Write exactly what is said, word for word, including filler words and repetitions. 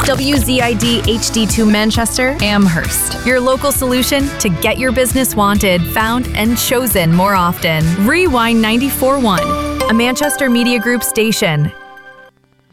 W Z I D H D two Manchester, Amherst. Your local solution to get your business wanted, found, and chosen more often. Rewind ninety-four point one, a Manchester Media Group station.